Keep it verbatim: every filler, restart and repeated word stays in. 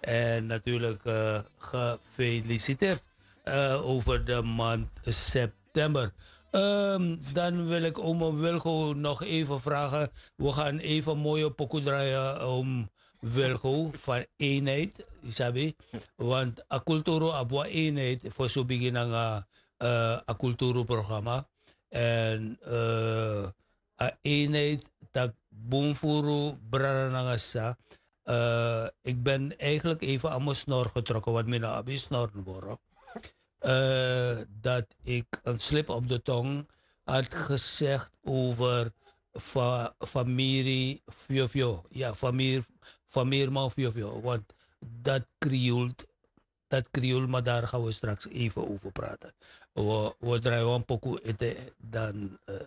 En natuurlijk uh, gefeliciteerd uh, over de maand september. Um, dan wil ik oma Wilgo nog even vragen. We gaan even mooie pokoe draaien om Wilgo van eenheid, Isabi. Want a culturo abwa eenheid voor zo beginnen uh, a culturo programma. En uh, a eenheid dat boomfuru brarangasa. Uh, ik ben eigenlijk even aan mijn snor getrokken, wat mijn abi snor worden. Uh, dat ik een slip op de tong had gezegd over fa familie Fiofio. Ja, familie, familie Fiofio. Want dat krioelt, dat krioelt, maar daar gaan we straks even over praten. We, we draaien een pokoe eten, dan uh,